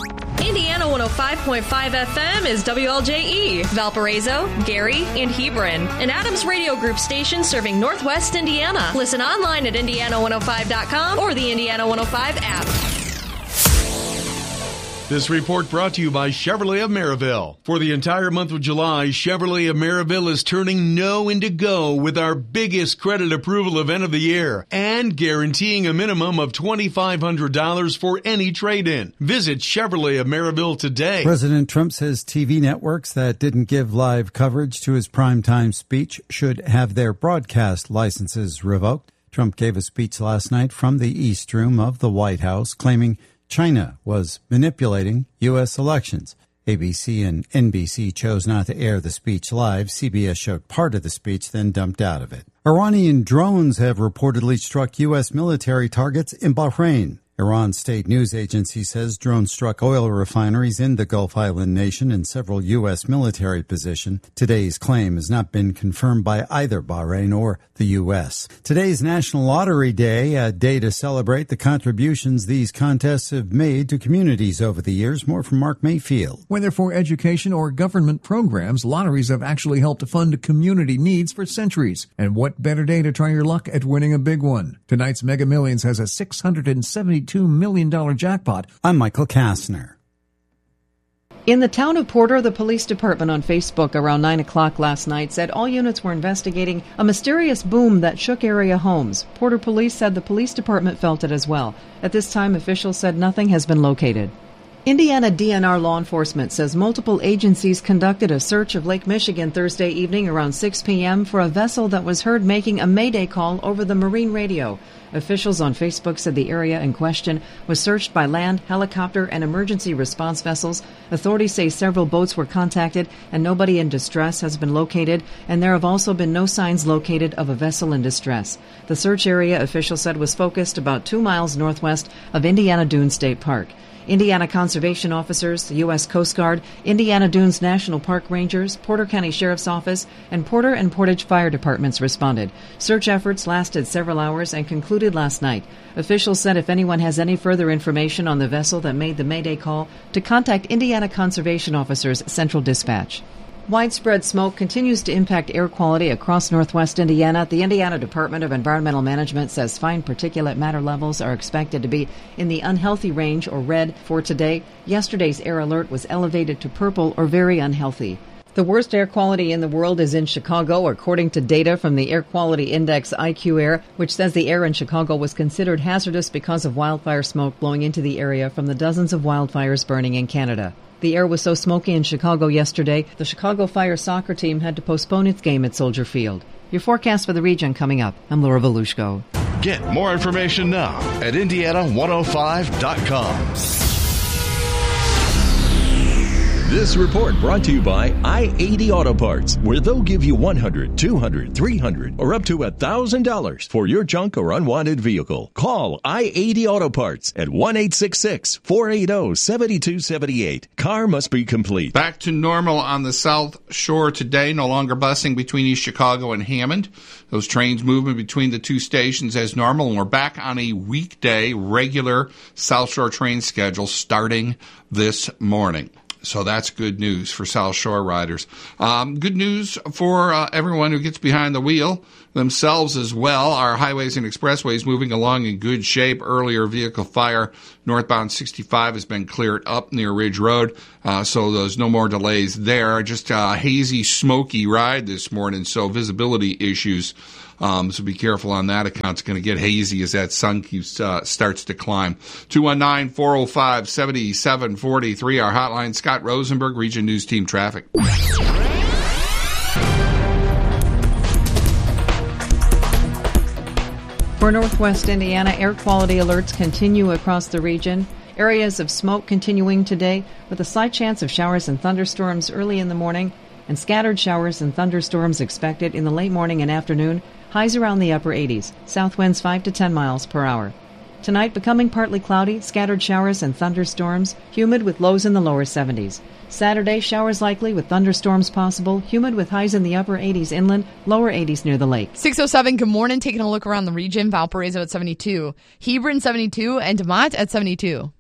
Indiana 105.5 FM is WLJE, Valparaiso, Gary, and Hebron, an Adams Radio Group station serving Northwest Indiana. Listen online at Indiana105.com or the Indiana 105 app. This report brought to you by Chevrolet of Maryville. For the entire month of July, Chevrolet of Maryville is turning no into go with our biggest credit approval event of the year and guaranteeing a minimum of $2,500 for any trade-in. Visit Chevrolet of Maryville today. President Trump says TV networks that didn't give live coverage to his primetime speech should have their broadcast licenses revoked. Trump gave a speech last night from the East Room of the White House claiming China was manipulating U.S. elections. ABC and NBC chose not to air the speech live. CBS showed part of the speech, then dumped out of it. Iranian drones have reportedly struck U.S. military targets in Bahrain. Iran's state news agency says drones struck oil refineries in the Gulf Island nation and several U.S. military positions. Today's claim has not been confirmed by either Bahrain or the U.S. Today's National Lottery Day, a day to celebrate the contributions these contests have made to communities over the years. More from Mark Mayfield. Whether for education or government programs, lotteries have actually helped to fund community needs for centuries. And what better day to try your luck at winning a big one? Tonight's Mega Millions has a $672 million jackpot. I'm Michael Kastner. In the town of Porter, the police department on Facebook around 9 o'clock last night said all units were investigating a mysterious boom that shook area homes. Porter police said the police department felt it as well. At this time, officials said nothing has been located. Indiana DNR law enforcement says multiple agencies conducted a search of Lake Michigan Thursday evening around 6 p.m. for a vessel that was heard making a mayday call over the marine radio. Officials on Facebook said the area in question was searched by land, helicopter, and emergency response vessels. Authorities say several boats were contacted and nobody in distress has been located, and there have also been no signs located of a vessel in distress. The search area, officials said, was focused about 2 miles northwest of Indiana Dunes State Park. Indiana Conservation Officers, the U.S. Coast Guard, Indiana Dunes National Park Rangers, Porter County Sheriff's Office, and Porter and Portage Fire Departments responded. Search efforts lasted several hours and concluded last night. Officials said if anyone has any further information on the vessel that made the mayday call, to contact Indiana Conservation Officers Central Dispatch. Widespread smoke continues to impact air quality across northwest Indiana. The Indiana Department of Environmental Management says fine particulate matter levels are expected to be in the unhealthy range, or red, for today. Yesterday's air alert was elevated to purple, or very unhealthy. The worst air quality in the world is in Chicago, according to data from the Air Quality Index IQ Air, which says the air in Chicago was considered hazardous because of wildfire smoke blowing into the area from the dozens of wildfires burning in Canada. The air was so smoky in Chicago yesterday, the Chicago Fire soccer team had to postpone its game at Soldier Field. Your forecast for the region coming up. I'm Laura Volushko. Get more information now at Indiana105.com. This report brought to you by I-80 Auto Parts, where they'll give you $100, $200, $300, or up to $1,000 for your junk or unwanted vehicle. Call I-80 Auto Parts at 1-866-480-7278. Car must be complete. Back to normal on the South Shore today. No longer busing between East Chicago and Hammond. Those trains moving between the two stations as normal, and we're back on a weekday regular South Shore train schedule starting this morning. So that's good news for South Shore riders. Good news for everyone who gets behind the wheel themselves as well. Our highways and expressways moving along in good shape. Earlier vehicle fire northbound 65 has been cleared up near Ridge Road, so there's no more delays there. Just a hazy, smoky ride this morning, so visibility issues. So be careful on that account. It's going to get hazy as that sun starts to climb. 219-405-7743, our hotline. Scott Rosenberg, Region News Team Traffic. For northwest Indiana, air quality alerts continue across the region. Areas of smoke continuing today with a slight chance of showers and thunderstorms early in the morning, and scattered showers and thunderstorms expected in the late morning and afternoon. Highs around the upper 80s. South winds 5 to 10 miles per hour. Tonight, becoming partly cloudy, scattered showers and thunderstorms, humid with lows in the lower 70s. Saturday, showers likely with thunderstorms possible, humid with highs in the upper 80s inland, lower 80s near the lake. 6:07, good morning. Taking a look around the region. Valparaiso at 72, Hebron 72, and DeMott at 72.